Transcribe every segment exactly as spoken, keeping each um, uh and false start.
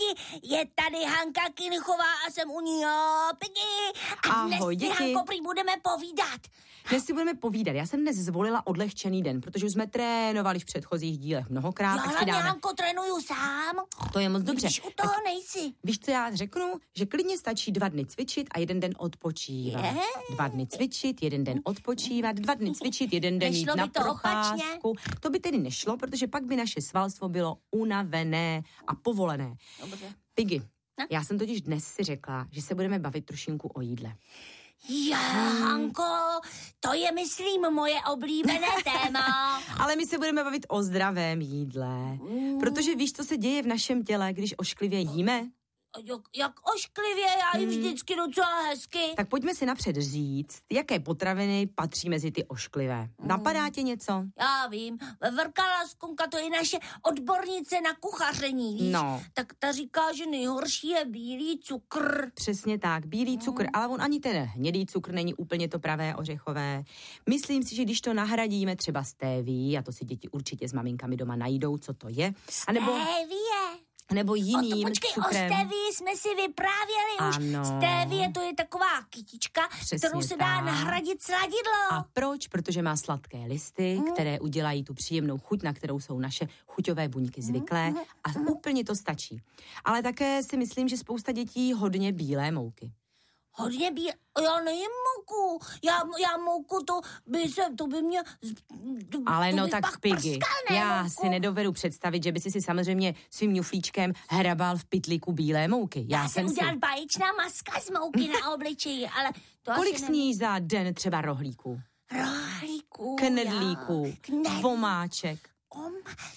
je tady Hanka Kinchová a jsem u ní, jo, Piggy. A Ahoj, dnes si, děti. Hanko, prý budeme povídat. Dnes si budeme povídat. Já jsem dnes zvolila odlehčený den, protože už jsme trénovali v předchozích dílech mnohokrát. Já tak si hlavně, dáme... Hanko, trénuju sám. To je moc dobře. Když u toho nejsi. Víš, co já řeknu? Že klidně stačí dva dny cvičit a jeden den odpočívat. Je? Dva dny cvičit, jeden den odpočívat, dva dny cvičit, jeden den jít Nešlo na by to procházku. opačně? To by tedy nešlo, protože pak by naše svalstvo bylo unavené a povolené. Dobře. Piggy, No? já jsem totiž dnes si řekla, že se budeme bavit trošinku o jídle. Já, Hanko, to je, myslím, moje oblíbené téma. Ale my se budeme bavit o zdravém jídle, protože víš, co se děje v našem těle, když ošklivě jíme? Jak, jak ošklivě, já jim vždycky docela hezky. Tak pojďme si napřed říct, jaké potraviny patří mezi ty ošklivé. Napadá tě něco? Já vím, Vrkala Skunka, to je naše odbornice na kuchaření, víš? No. Tak ta říká, že nejhorší je bílý cukr. Přesně tak, bílý cukr, ale on ani ten hnědý cukr není úplně to pravé ořechové. Myslím si, že když to nahradíme třeba stéví, a to si děti určitě s maminkami doma najdou, co to je, anebo, Stevie. nebo O jiným to, počkej, cukrem. o stevii jsme si vyprávěli už. Ano. Stevie, to je taková kytička, Přesně kterou se dá tak. nahradit sladidlo. A proč? Protože má sladké listy, Mm. které udělají tu příjemnou chuť, na kterou jsou naše chuťové buňky zvyklé a úplně to stačí. Ale také si myslím, že spousta dětí hodně bílé mouky. Hodně bí... Já nejím mouku. Já, já mouku, to by se, to by mě... To, Ale to no by tak pak Piggy, prskal, ne, já mouku. si nedovedu představit, že by si si samozřejmě svým ňuflíčkem hrabal v pytlíku bílé mouky. Já, Já jsem jsem si... udělal báječná maska z mouky na obličeji, ale to Kolik asi sníš za den třeba rohlíků? ne... Rohlíků. Knedlíků, Knedlíků. vomáček. Om...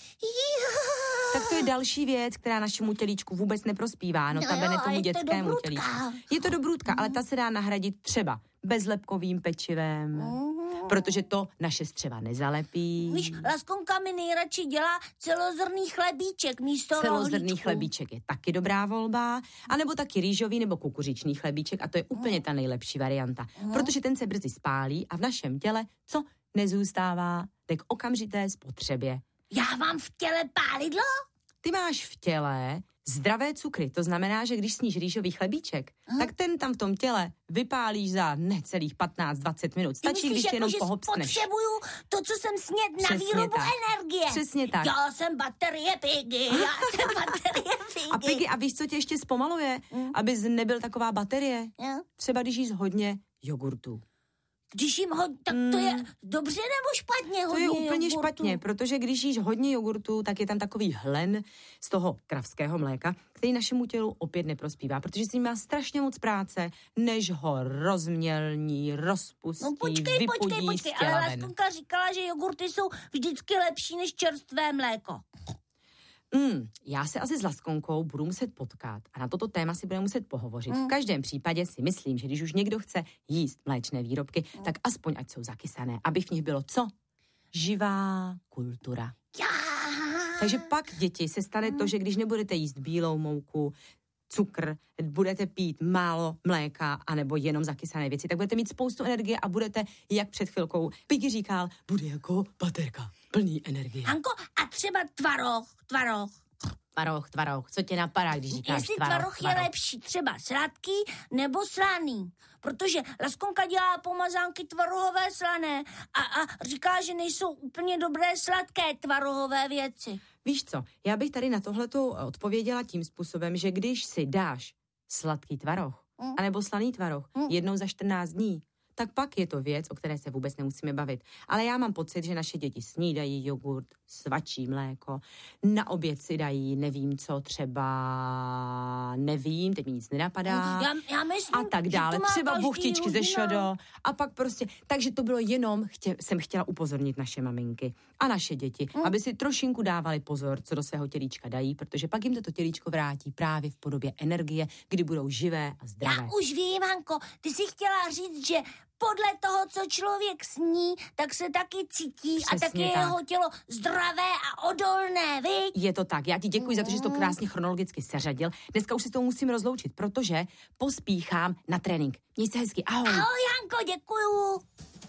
Jo. Tak to je další věc, která našemu tělíčku vůbec neprospívá, no, No tabene jo, tomu je to dětskému dobrůdka. tělíčku. Je to dobrůdka, ale ta se dá nahradit třeba bezlepkovým pečivem, mm. protože to naše střeva nezalepí. Víš, Laskonka mi nejradši dělá celozrnný chlebíček místo Celozrnný rohlíčku. chlebíček je taky dobrá volba, anebo taky rýžový nebo kukuřičný chlebíček a to je úplně ta nejlepší varianta, Mm. protože ten se brzy spálí a v našem těle co nezůstává, tak okamžité spotřebě. Já mám v těle pálidlo? Ty máš v těle zdravé cukry, to znamená, že když sníš rýžový chlebíček, hmm. tak ten tam v tom těle vypálíš za necelých patnáct dvacet minut. Stačí, Ty myslíš, když jako, jenom že pohopsneš. spotřebuju to, co jsem sněd na Přesně výrobu tak. energie. Přesně tak. Já jsem baterie Piggy, já jsem baterie Piggy. A Piggy, a víš, co tě ještě zpomaluje? Hmm. Abys nebyl taková baterie? Jo. Třeba když jíš hodně jogurtu. Když jim hodně, tak to je dobře nebo špatně To hodně je úplně jogurtu? špatně, protože když jíš hodně jogurtu, tak je tam takový hlen z toho kravského mléka, který našemu tělu opět neprospívá, protože s ním má strašně moc práce, než ho rozmělní, rozpustí, No počkej, vypudí počkej, počkej, z těla ale ven. Laskonka říkala, že jogurty jsou vždycky lepší než čerstvé mléko. Mm, já se asi s Laskonkou budu muset potkat a na toto téma si budeme muset pohovořit. Mm. V každém případě si myslím, že když už někdo chce jíst mléčné výrobky, mm. tak aspoň ať jsou zakysané, aby v nich bylo co? Živá kultura. Já. Takže pak, děti, se stane to, že když nebudete jíst bílou mouku, cukr, budete pít málo mléka anebo jenom zakysané věci, tak budete mít spoustu energie a budete, jak před chvilkou Piggy říkal, bude jako baterka, plný energie. Hanko, a třeba tvaroh, tvaroh. Tvaroh, tvaroh, co tě napadá, když říkáš Jestli tvaroh, tvaroh, tvaroh je lepší, třeba sladký nebo slaný. Protože Laskonka dělá pomazánky tvarohové slané a, a říká, že nejsou úplně dobré sladké tvarohové věci. Víš co, já bych tady na tohleto odpověděla tím způsobem, že když si dáš sladký tvaroh, Mm. anebo slaný tvaroh, Mm. jednou za čtrnáct dní, tak pak je to věc, o které se vůbec nemusíme bavit. Ale já mám pocit, že naše děti snídají jogurt, svačí mléko, na oběd si dají nevím co, třeba nevím, teď mi nic nenapadá. Já, já myslím, A tak dále, že to má třeba každý buchtičky ze rodina. šodo a pak prostě, takže to bylo jenom, chtě, jsem chtěla upozornit naše maminky a naše děti, Mm. aby si trošinku dávali pozor, co do svého tělíčka dají, protože pak jim to tělíčko vrátí právě v podobě energie, kdy budou živé a zdravé. Já už vím, Hanko, ty jsi chtěla říct, že podle toho, co člověk sní, tak se taky cítí Přesně a taky je tak. jeho tělo zdravé a odolné, viď? Je to tak. Já ti děkuji za to, že jsi to krásně chronologicky seřadil. Dneska už se s tou musím rozloučit, protože pospíchám na trénink. Měj se hezky. Ahoj. Ahoj, Hanko, děkuju.